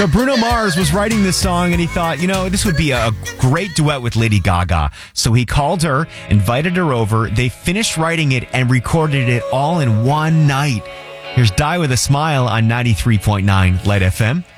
So Bruno Mars was writing this song and he thought, this would be a great duet with Lady Gaga. So he called her, invited her over. They finished writing it and recorded it all in one night. Here's Die With a Smile on 93.9 Light FM.